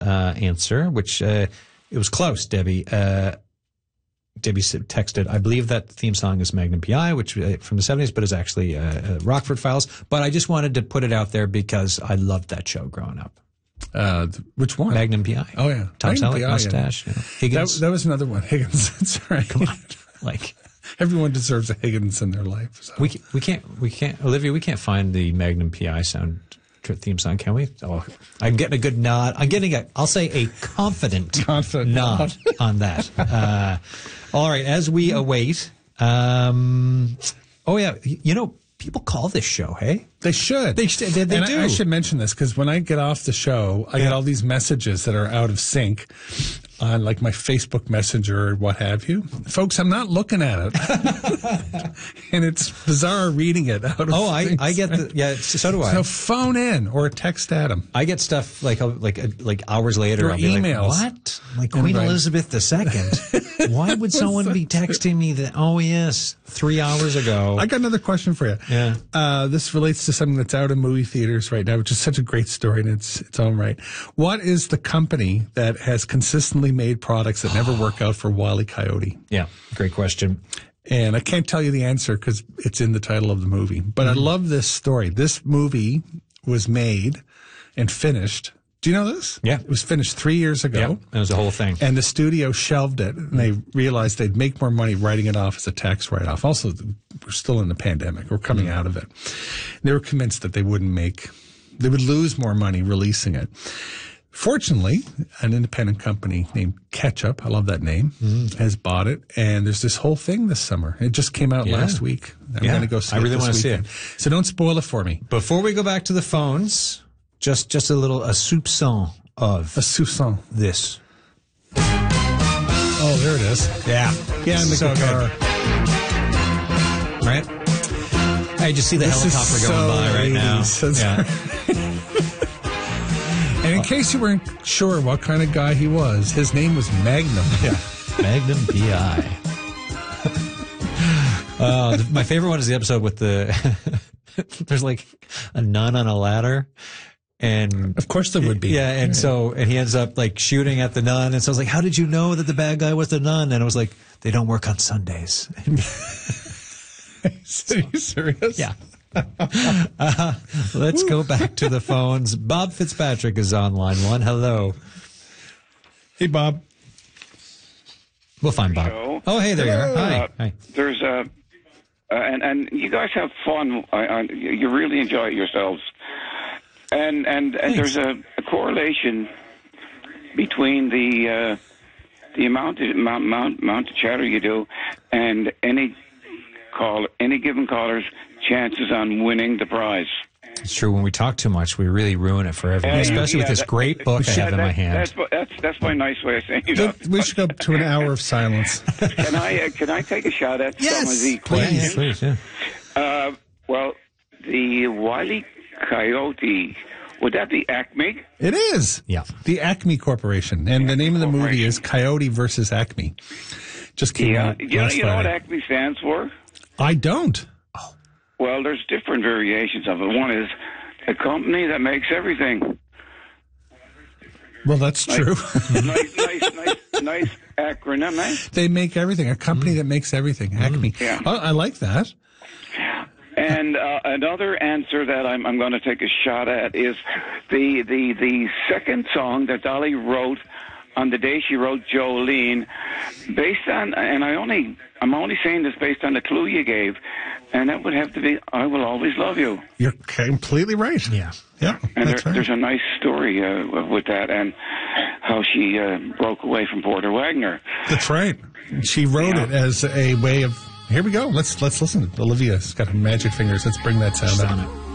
answer, which it was close, Debbie. Debbie texted, I believe that theme song is Magnum P.I., which from the 70s, but is actually Rockford Files. But I just wanted to put it out there because I loved that show growing up. Which one? Magnum P.I. Oh, yeah. Tom Magnum Selleck, P.I., mustache. yeah. You know. Higgins. That was another one. Higgins. That's right. Come on. Like, everyone deserves a Higgins in their life. So. We can't, Olivia, we can't find the Magnum P.I. theme song, can we? Oh, I'm getting a good nod. I'll say a confident nod on that. All right, as we await, people call this show, hey? They should. They do. I should mention this because when I get off the show, I get all these messages that are out of sync on like my Facebook Messenger or what have you. Folks, I'm not looking at it. And it's bizarre reading it out of sync. I get so do I. So phone in or text at them. I get stuff like hours later. Or I'll be emails. Like, what? Like Queen Elizabeth II. Why would someone be texting me that, 3 hours ago? I got another question for you. Yeah. This relates to something that's out in movie theaters right now, which is such a great story in its own right. What is the company that has consistently made products that never work out for Wile E. Coyote? Yeah, great question. And I can't tell you the answer because it's in the title of the movie. But I love this story. This movie was made and finished. Do you know this? Yeah. It was finished 3 years ago. Yeah, that was the whole thing. And the studio shelved it, and they realized they'd make more money writing it off as a tax write-off. Also, we're still in the pandemic. We're coming out of it. They were convinced that they would lose more money releasing it. Fortunately, an independent company named Ketchup, I love that name, has bought it. And there's this whole thing this summer. It just came out last week. I'm going to go see it. I really want to see it. So don't spoil it for me. Before we go back to the phones, just a soupçon of this. Oh, there it is. Yeah. Yeah, in the guitar. Good. Right? I just see the helicopter going by right now. Yeah. And in case you weren't sure what kind of guy he was, his name was Magnum. Yeah. Magnum P.I. My favorite one is the episode with there's like a nun on a ladder. And of course there would be. Yeah. And he ends up like shooting at the nun. And so I was like, how did you know that the bad guy was the nun? And I was like, they don't work on Sundays. Are you serious? Yeah. Let's go back to the phones. Bob Fitzpatrick is on line one. Hello. Hey, Bob. We'll find Bob. Hello. Oh, hey there you are. Hi. There's and you guys have fun. You really enjoy it yourselves. And there's a correlation between the amount of chatter you do and any given caller's chances on winning the prize. It's true. When we talk too much, we really ruin it for everyone, especially with this great book I have in my hand. That's my nice way of saying it. We should go to an hour of silence. Can I take a shot at some of the questions? Please, yeah. Well, the Wile E. Coyote, would that be Acme? It is. Yeah. The Acme Corporation. And the name of the movie is Coyote versus Acme. Just came out You know Friday. what Acme stands for? I don't. Well, there's different variations of it. One is a company that makes everything. Well, that's true. nice acronym, eh? They make everything. A company that makes everything. Acme. Yeah. Oh, I like that. And another answer that I'm going to take a shot at is the second song that Dolly wrote on the day she wrote Jolene, based on, and I'm only saying this based on the clue you gave, and that would have to be I Will Always Love You. You're completely right. Yeah. Yeah. And that's right. there's a nice story with that and how she broke away from Porter Wagner. That's right. She wrote it as a way of. Here we go. Let's listen. Olivia's got her magic fingers. Let's bring that sound on.